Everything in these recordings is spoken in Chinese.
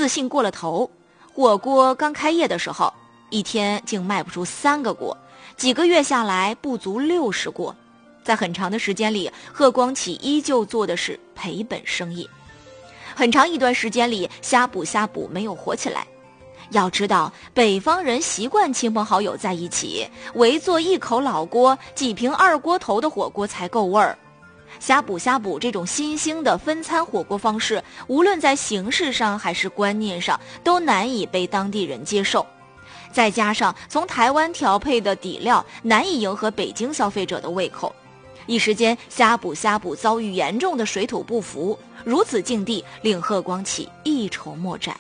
自信过了头。火锅刚开业的时候，一天竟卖不出3个锅，几个月下来不足60锅。在很长的时间里，贺光启依旧做的是赔本生意。很长一段时间里，呷哺没有火起来。要知道，北方人习惯亲朋好友在一起，围坐一口老锅，几瓶2锅头的火锅才够味儿。呷哺这种新兴的分餐火锅方式，无论在形式上还是观念上，都难以被当地人接受。再加上从台湾调配的底料难以迎合北京消费者的胃口，一时间呷哺遭遇严重的水土不服，如此境地令贺光启一筹莫展。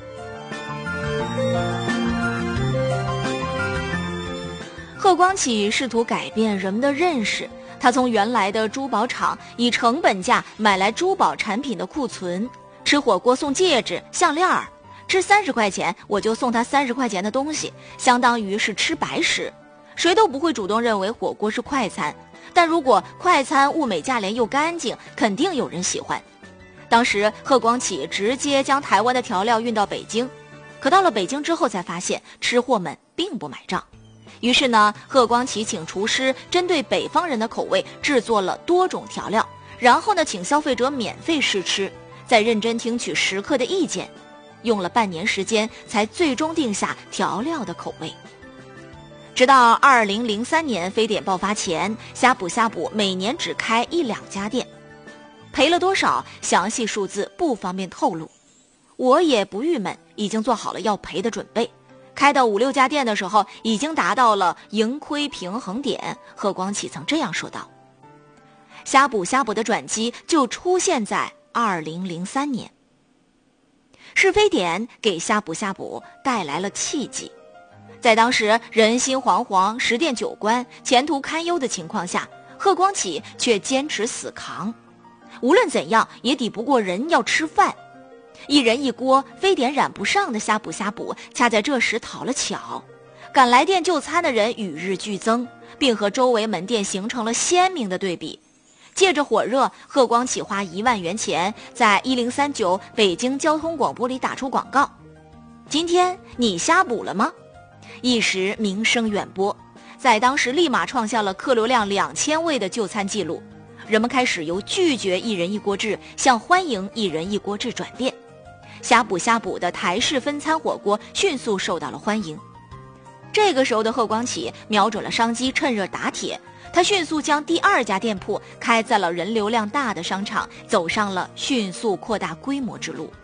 贺光启试图改变人们的认识，他从原来的珠宝厂以成本价买来珠宝产品的库存，吃火锅送戒指、项链儿，吃30块钱我就送他30块钱的东西，相当于是吃白食。谁都不会主动认为火锅是快餐，但如果快餐物美价廉又干净，肯定有人喜欢。当时贺光启直接将台湾的调料运到北京，可到了北京之后才发现吃货们并不买账。于是呢，贺光启请厨师针对北方人的口味制作了多种调料，然后呢，请消费者免费试吃，再认真听取食客的意见，用了半年时间才最终定下调料的口味。直到2003年非典爆发前，呷哺每年只开1-2家店，赔了多少详细数字不方便透露。我也不郁闷，已经做好了要赔的准备。开到5-6家店的时候，已经达到了盈亏平衡点。贺光启曾这样说道。呷哺的转机就出现在2003年。是非典给呷哺带来了契机。在当时人心惶惶、10店9关、前途堪忧的情况下，贺光启却坚持死扛，无论怎样也抵不过人要吃饭。1人1锅，非典染不上的呷哺恰在这时讨了巧，赶来店就餐的人与日俱增，并和周围门店形成了鲜明的对比。借着火热，贺光启花1万元钱在1039北京交通广播里打出广告：今天你呷哺了吗？一时名声远播，在当时立马创下了客流量2000位的就餐记录。人们开始由拒绝1人1锅制向欢迎1人1锅制转变。呷哺的台式分餐火锅迅速受到了欢迎。这个时候的贺光启瞄准了商机，趁热打铁，他迅速将第2家店铺开在了人流量大的商场，走上了迅速扩大规模之路。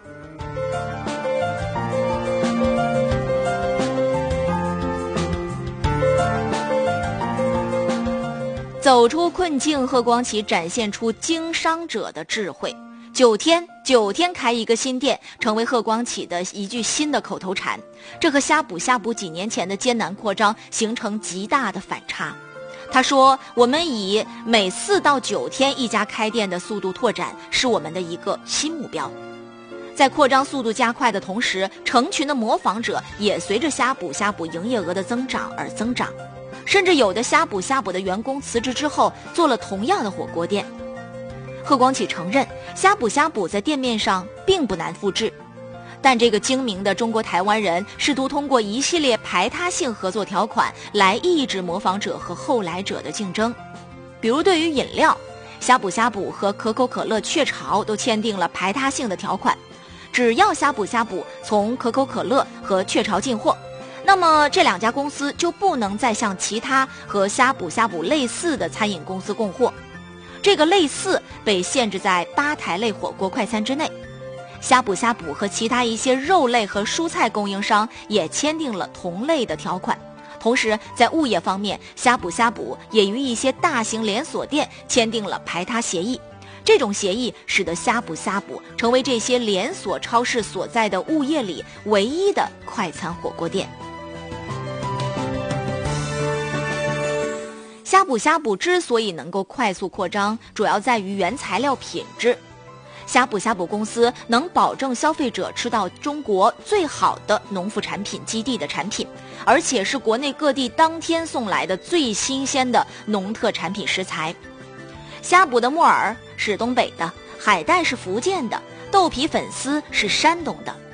走出困境，贺光启展现出经商者的智慧。9天开一个新店，成为贺光启的一句新的口头禅。这和呷哺几年前的艰难扩张形成极大的反差。他说，我们以每4到9天一家开店的速度拓展，是我们的一个新目标。在扩张速度加快的同时，成群的模仿者也随着呷哺营业额的增长而增长，甚至有的呷哺的员工辞职之后做了同样的火锅店。贺光启承认，呷哺在店面上并不难复制，但这个精明的中国台湾人试图通过一系列排他性合作条款来抑制模仿者和后来者的竞争。比如对于饮料，呷哺和可口可乐、雀巢都签订了排他性的条款，只要呷哺从可口可乐和雀巢进货，那么这2家公司就不能再向其他和呷哺类似的餐饮公司供货。这个类似被限制在吧台类火锅快餐之内。呷哺和其他一些肉类和蔬菜供应商也签订了同类的条款。同时在物业方面，呷哺也与一些大型连锁店签订了排他协议。这种协议使得呷哺成为这些连锁超市所在的物业里唯一的快餐火锅店。呷哺之所以能够快速扩张，主要在于原材料品质。呷哺公司能保证消费者吃到中国最好的农副产品基地的产品，而且是国内各地当天送来的最新鲜的农特产品食材。呷哺的木耳是东北的，海带是福建的，豆皮粉丝是山东的。